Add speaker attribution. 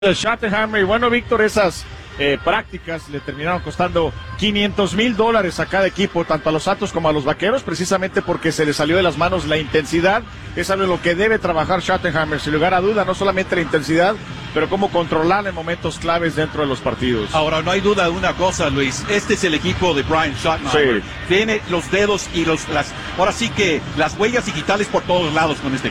Speaker 1: El Schottenheimer, y bueno, Víctor, esas prácticas le terminaron costando $500,000 a cada equipo, tanto a los Santos como a los Vaqueros, precisamente porque se les salió de las manos la intensidad. Es algo en lo que debe trabajar Schottenheimer, sin lugar a duda, no solamente la intensidad, pero cómo controlar en momentos claves dentro de los partidos.
Speaker 2: Ahora, no hay duda de una cosa, Luis, este es el equipo de Brian Schottenheimer.
Speaker 1: Sí.
Speaker 2: Tiene los dedos y ahora sí que las huellas digitales por todos lados con este